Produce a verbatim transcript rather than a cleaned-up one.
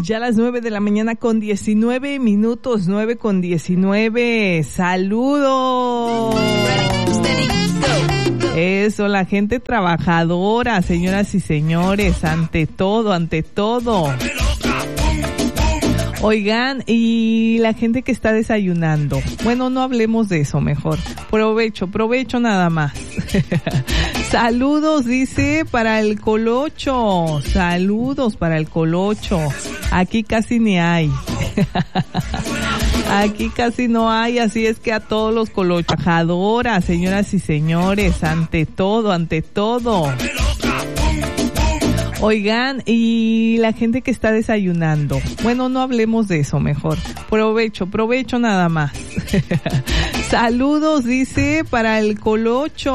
Ya a las nueve de la mañana con diecinueve minutos, nueve con diecinueve. ¡Saludos! Eso, la gente trabajadora, señoras y señores, ante todo, ante todo. Oigan, y la gente que está desayunando. Bueno, no hablemos de eso mejor. Provecho, provecho nada más. Saludos, dice, para el Colocho. Saludos para el Colocho. Aquí casi ni hay. Aquí casi no hay, así es que a todos los colochajadoras, señoras y señores, ante todo, ante todo. Oigan, y la gente que está desayunando. Bueno, no hablemos de eso mejor. Provecho, provecho nada más. Saludos, dice, para el Colocho.